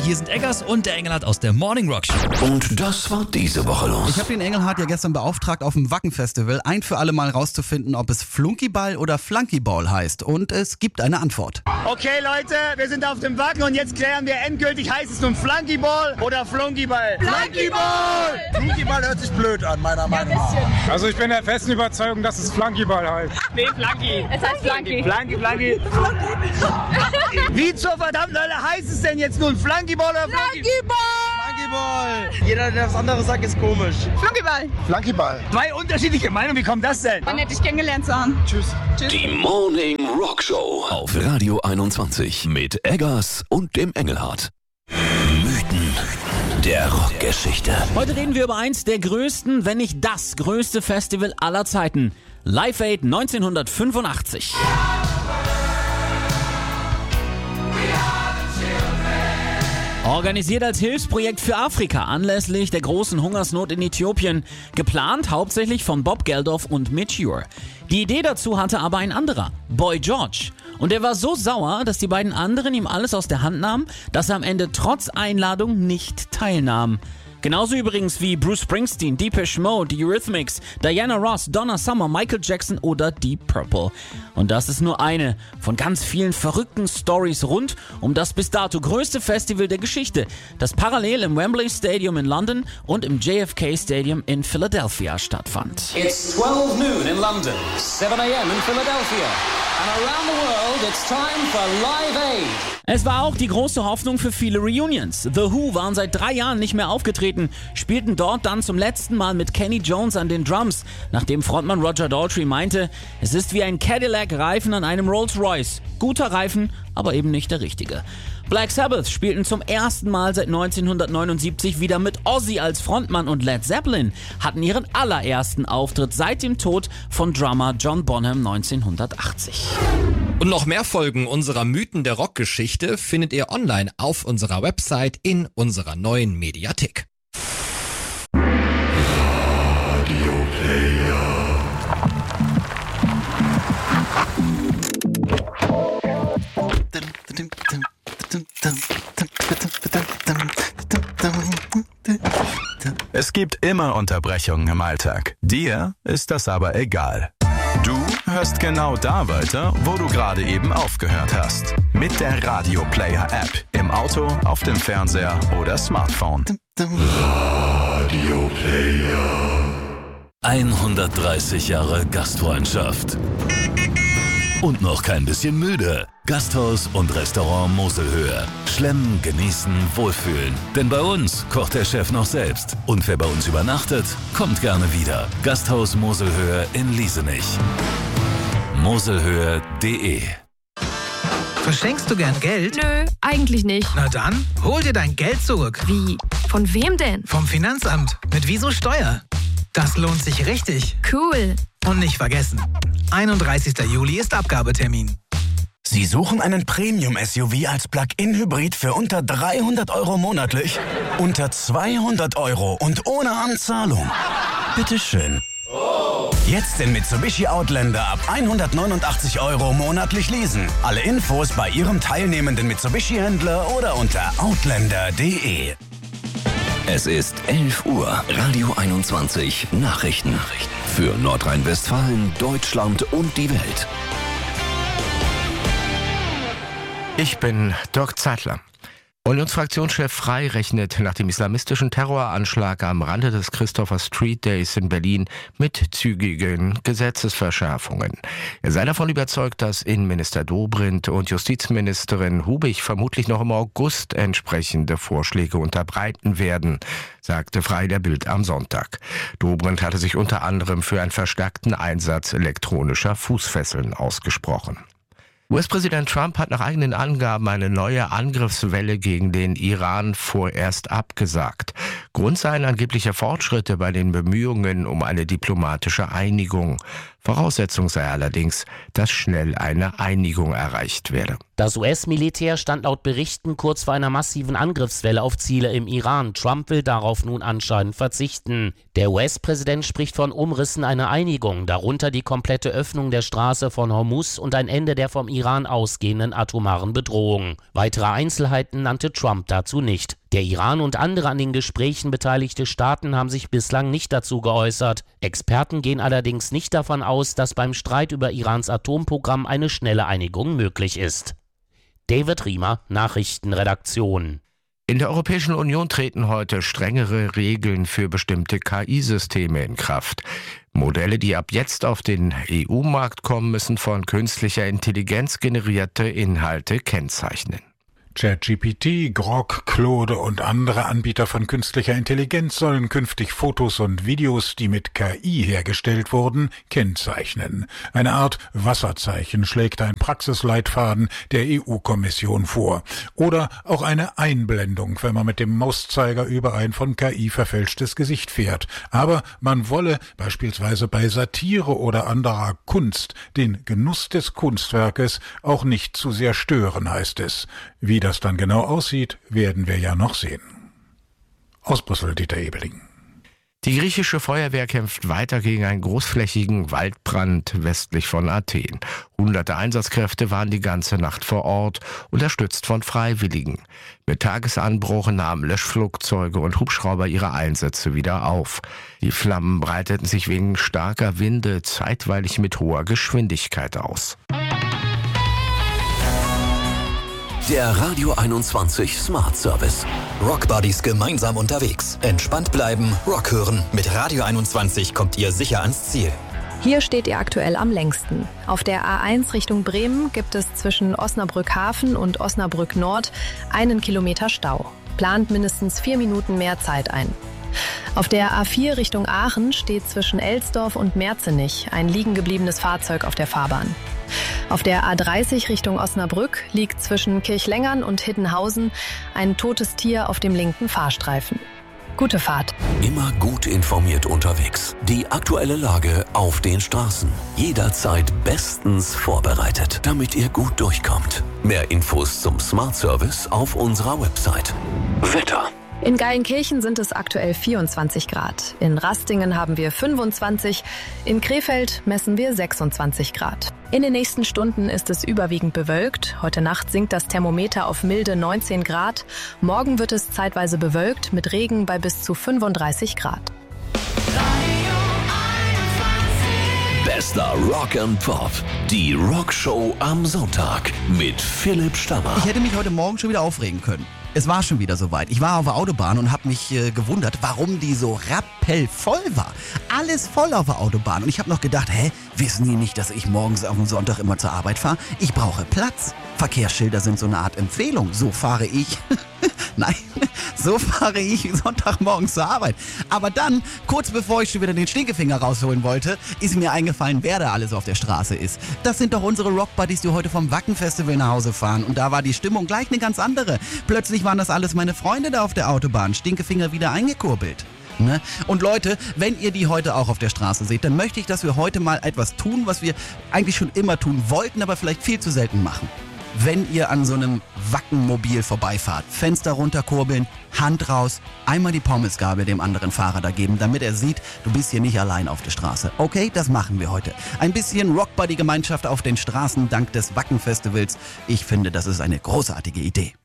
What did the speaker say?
Hier sind Eggers und der Engelhardt aus der Morning Rock Show. Und das war diese Woche los. Ich habe den Engelhardt ja gestern beauftragt, auf dem Wacken-Festival ein für alle Mal rauszufinden, ob es Flunkyball oder Flunkyball heißt. Und es gibt eine Antwort. Okay Leute, wir sind auf dem Wacken und jetzt klären wir endgültig, heißt es nun Flunkyball oder Flunkyball? Flunkyball! Flunkyball hört sich blöd an, meiner Meinung nach. Also ich bin der festen Überzeugung, dass es Flunkyball heißt. Nee, Flunky. Es heißt Flunky. Flunky. Wie zur verdammten Hölle heißt es denn jetzt nun? Flunkyball oder Flunkyball? Flunkyball! Jeder, der was anderes sagt, ist komisch. Flunkyball. Flunkyball. Zwei unterschiedliche Meinungen, wie kommt das denn? War nett, dich kennengelernt zu haben. Tschüss. Die Morning Rock Show auf Radio 21 mit Eggers und dem Engelhardt. Mythen der Rockgeschichte. Heute reden wir über eins der größten, wenn nicht das größte Festival aller Zeiten. Live Aid 1985. Organisiert als Hilfsprojekt für Afrika anlässlich der großen Hungersnot in Äthiopien. Geplant hauptsächlich von Bob Geldof und Mitch Ure. Die Idee dazu hatte aber ein anderer, Boy George. Und er war so sauer, dass die beiden anderen ihm alles aus der Hand nahmen, dass er am Ende trotz Einladung nicht teilnahm. Genauso übrigens wie Bruce Springsteen, Depeche Mode, die Eurythmics, Diana Ross, Donna Summer, Michael Jackson oder Deep Purple. Und das ist nur eine von ganz vielen verrückten Stories rund um das bis dato größte Festival der Geschichte, das parallel im Wembley Stadium in London und im JFK Stadium in Philadelphia stattfand. It's 12 noon in London, 7 a.m. in Philadelphia. And around the world, it's time for Live Aid. Es war auch die große Hoffnung für viele Reunions. The Who waren seit 3 Jahren nicht mehr aufgetreten, spielten dort dann zum letzten Mal mit Kenny Jones an den Drums, nachdem Frontmann Roger Daltrey meinte, es ist wie ein Cadillac-Reifen an einem Rolls-Royce. Guter Reifen, aber eben nicht der richtige. Black Sabbath spielten zum ersten Mal seit 1979 wieder mit Ozzy als Frontmann und Led Zeppelin hatten ihren allerersten Auftritt seit dem Tod von Drummer John Bonham 1980. Und noch mehr Folgen unserer Mythen der Rockgeschichte findet ihr online auf unserer Website in unserer neuen Mediathek. Es gibt immer Unterbrechungen im Alltag. Dir ist das aber egal. Du hörst genau da weiter, wo du gerade eben aufgehört hast. Mit der Radio Player App. Im Auto, auf dem Fernseher oder Smartphone. Radio Player. 130 Jahre Gastfreundschaft. Und noch kein bisschen müde. Gasthaus und Restaurant Moselhöhe. Schlemmen, genießen, wohlfühlen. Denn bei uns kocht der Chef noch selbst. Und wer bei uns übernachtet, kommt gerne wieder. Gasthaus Moselhöhe in Liesenich. Moselhöhe.de. Verschenkst du gern Geld? Nö, eigentlich nicht. Na dann, hol dir dein Geld zurück. Wie? Von wem denn? Vom Finanzamt. Mit Wieso Steuer. Das lohnt sich richtig. Cool. Und nicht vergessen, 31. Juli ist Abgabetermin. Sie suchen einen Premium-SUV als Plug-in-Hybrid für unter 300 € monatlich? Unter 200 € und ohne Anzahlung? Bitteschön. Jetzt den Mitsubishi Outlander ab 189 € monatlich leasen. Alle Infos bei Ihrem teilnehmenden Mitsubishi-Händler oder unter outlander.de. Es ist 11 Uhr. Radio 21 Nachrichten. Für Nordrhein-Westfalen, Deutschland und die Welt. Ich bin Dirk Zeitler. Unionsfraktionschef Frey rechnet nach dem islamistischen Terroranschlag am Rande des Christopher Street Days in Berlin mit zügigen Gesetzesverschärfungen. Er sei davon überzeugt, dass Innenminister Dobrindt und Justizministerin Hubig vermutlich noch im August entsprechende Vorschläge unterbreiten werden, sagte Frey der Bild am Sonntag. Dobrindt hatte sich unter anderem für einen verstärkten Einsatz elektronischer Fußfesseln ausgesprochen. US-Präsident Trump hat nach eigenen Angaben eine neue Angriffswelle gegen den Iran vorerst abgesagt. Grund seien angebliche Fortschritte bei den Bemühungen um eine diplomatische Einigung. Voraussetzung sei allerdings, dass schnell eine Einigung erreicht werde. Das US-Militär stand laut Berichten kurz vor einer massiven Angriffswelle auf Ziele im Iran. Trump will darauf nun anscheinend verzichten. Der US-Präsident spricht von Umrissen einer Einigung, darunter die komplette Öffnung der Straße von Hormuz und ein Ende der vom Iran ausgehenden atomaren Bedrohung. Weitere Einzelheiten nannte Trump dazu nicht. Der Iran und andere an den Gesprächen beteiligte Staaten haben sich bislang nicht dazu geäußert. Experten gehen allerdings nicht davon aus, dass beim Streit über Irans Atomprogramm eine schnelle Einigung möglich ist. David Riemer, Nachrichtenredaktion. In der Europäischen Union treten heute strengere Regeln für bestimmte KI-Systeme in Kraft. Modelle, die ab jetzt auf den EU-Markt kommen, müssen von künstlicher Intelligenz generierte Inhalte kennzeichnen. ChatGPT, Grok, Claude und andere Anbieter von künstlicher Intelligenz sollen künftig Fotos und Videos, die mit KI hergestellt wurden, kennzeichnen. Eine Art Wasserzeichen schlägt ein Praxisleitfaden der EU-Kommission vor. Oder auch eine Einblendung, wenn man mit dem Mauszeiger über ein von KI verfälschtes Gesicht fährt. Aber man wolle beispielsweise bei Satire oder anderer Kunst den Genuss des Kunstwerkes auch nicht zu sehr stören, heißt es. Wie das dann genau aussieht, werden wir ja noch sehen. Aus Brüssel, Dieter Ebeling. Die griechische Feuerwehr kämpft weiter gegen einen großflächigen Waldbrand westlich von Athen. Hunderte Einsatzkräfte waren die ganze Nacht vor Ort, unterstützt von Freiwilligen. Mit Tagesanbruch nahmen Löschflugzeuge und Hubschrauber ihre Einsätze wieder auf. Die Flammen breiteten sich wegen starker Winde zeitweilig mit hoher Geschwindigkeit aus. Der Radio 21 Smart Service. Rock Buddies gemeinsam unterwegs. Entspannt bleiben, Rock hören. Mit Radio 21 kommt ihr sicher ans Ziel. Hier steht ihr aktuell am längsten. Auf der A1 Richtung Bremen gibt es zwischen Osnabrück Hafen und Osnabrück Nord 1 Kilometer Stau. Plant mindestens 4 Minuten mehr Zeit ein. Auf der A4 Richtung Aachen steht zwischen Elsdorf und Merzenich ein liegen gebliebenes Fahrzeug auf der Fahrbahn. Auf der A30 Richtung Osnabrück liegt zwischen Kirchlengern und Hiddenhausen ein totes Tier auf dem linken Fahrstreifen. Gute Fahrt. Immer gut informiert unterwegs. Die aktuelle Lage auf den Straßen. Jederzeit bestens vorbereitet, damit ihr gut durchkommt. Mehr Infos zum Smart Service auf unserer Website. Wetter. In Geilenkirchen sind es aktuell 24 Grad. In Rastingen haben wir 25. In Krefeld messen wir 26 Grad. In den nächsten Stunden ist es überwiegend bewölkt. Heute Nacht sinkt das Thermometer auf milde 19 Grad. Morgen wird es zeitweise bewölkt mit Regen bei bis zu 35 Grad. Bester Rock and Pop. Die Rockshow am Sonntag mit Philipp Stammer. Ich hätte mich heute Morgen schon wieder aufregen können. Es war schon wieder soweit. Ich war auf der Autobahn und habe mich gewundert, warum die so rappelvoll war. Alles voll auf der Autobahn. Und ich habe noch gedacht, wissen die nicht, dass ich morgens auf dem Sonntag immer zur Arbeit fahre? Ich brauche Platz. Verkehrsschilder sind so eine Art Empfehlung. So fahre ich. Nein, so fahre ich Sonntagmorgens zur Arbeit. Aber dann, kurz bevor ich schon wieder den Stinkefinger rausholen wollte, ist mir eingefallen, wer da alles auf der Straße ist. Das sind doch unsere Rock-Buddies, die heute vom Wacken-Festival nach Hause fahren. Und da war die Stimmung gleich eine ganz andere. Plötzlich waren das alles meine Freunde da auf der Autobahn. Stinkefinger wieder eingekurbelt. Ne? Und Leute, wenn ihr die heute auch auf der Straße seht, dann möchte ich, dass wir heute mal etwas tun, was wir eigentlich schon immer tun wollten, aber vielleicht viel zu selten machen. Wenn ihr an so einem Wackenmobil vorbeifahrt, Fenster runterkurbeln, Hand raus, einmal die Pommesgabel dem anderen Fahrer da geben, damit er sieht, du bist hier nicht allein auf der Straße. Okay, das machen wir heute. Ein bisschen Rock-Buddy-Gemeinschaft auf den Straßen dank des Wacken-Festivals. Ich finde, das ist eine großartige Idee.